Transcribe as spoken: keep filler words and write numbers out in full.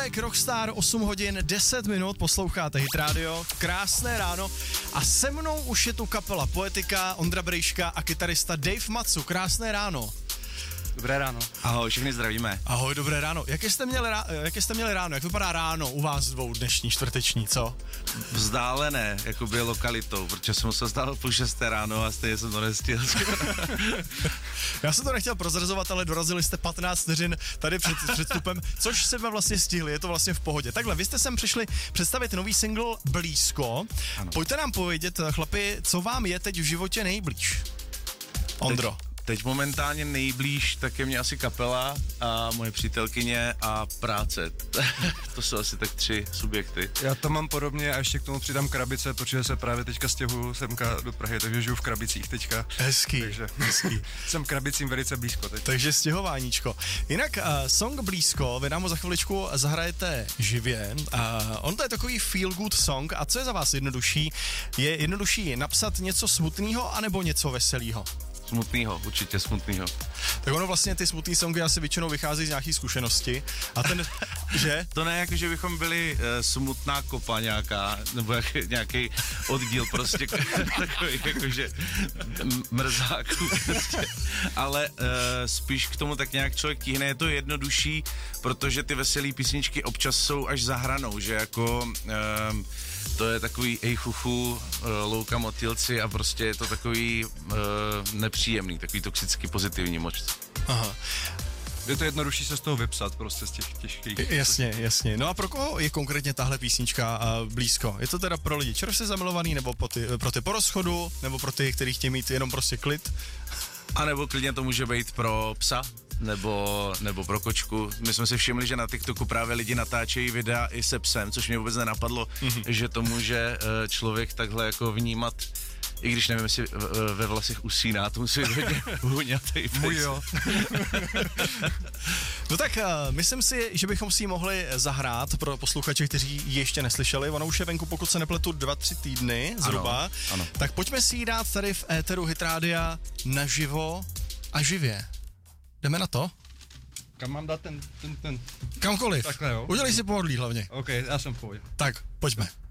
Pátek, Rockstar, osm hodin, deset minut, posloucháte Hit Radio, krásné ráno a se mnou už je tu kapela Poetika, Ondra Brejška a kytarista Dave Matsu, krásné ráno. Dobré ráno. Ahoj, všechny zdravíme. Ahoj, dobré ráno. Jaké jste měli, rá, jaké jste měli ráno? Jak vypadá ráno u vás dvou dnešní čtvrteční, co? Vzdálené, jakoby lokalitou, protože jsem se stál půl šesté ráno a stejně jsem to nestihl. Já jsem to nechtěl prozrazovat, ale dorazili jste patnáct vteřin tady před předstupem, což jsme vlastně stihli, je to vlastně v pohodě. Takhle, vy jste sem přišli představit nový single Blízko. Ano. Pojďte nám povědět, chlapi, co vám je teď v životě nejblíž? Ondro. Teď, teď momentálně nejblíž tak je mě asi kapela a moje přítelkyně a práce. To jsou asi tak tři subjekty. Já to mám podobně a ještě k tomu přidám krabice, protože se právě teďka stěhuju semka do Prahy, takže žiju v krabicích teďka. Hezký, takže hezký. Jsem krabicím velice blízko teď. Takže stěhováníčko. Jinak uh, song Blízko, vy nám ho za chviličku zahrajete živě. Uh, on to je takový feel good song a co je za vás jednodušší? Je jednodušší napsat něco smutného anebo něco veselého? Smutnýho, určitě smutnýho. Tak ono vlastně ty smutný songy asi většinou vychází z nějaký zkušenosti. A ten, že? To ne jako, že bychom byli uh, smutná kopa nějaká, nebo jak, nějaký oddíl prostě takový, jakože mrzáků prostě. Ale uh, spíš k tomu tak nějak člověk tíhne, je to jednodušší, protože ty veselý písničky občas jsou až za hranou, že jako uh, to je takový ej chuchu, uh, louka motýlci a prostě je to takový uh, nepříjemný, takový toxicky pozitivní moc. Aha. Je to jednodušší se z toho vypsat prostě z těch těžkých. Jasně, jasně. No a pro koho je konkrétně tahle písnička uh, Blízko? Je to teda pro lidi čerstvě zamilovaný, nebo pro ty, pro ty po rozchodu, nebo pro ty, kteří chtějí mít jenom prostě klid? A nebo klidně to může být pro psa, nebo, nebo pro kočku. My jsme si všimli, že na TikToku právě lidi natáčejí videa i se psem, což mě vůbec nenapadlo, mm-hmm. že to může uh, člověk takhle jako vnímat. I když nevím, jestli ve vlasech usíná, to musí být hodně huňatej. Můj jo. No tak uh, myslím si, že bychom si ji mohli zahrát pro posluchače, kteří ji ještě neslyšeli. Ono už je venku, pokud se nepletu, dva, tři týdny zhruba. Ano, ano. Tak pojďme si ji dát tady v éteru Hit Rádia naživo a živě. Jdeme na to? Kam mám dát ten, ten, ten? Kamkoliv. Takhle jo. Udělej si pohodlí hlavně. OK, já jsem v pohodě. Tak, pojďme.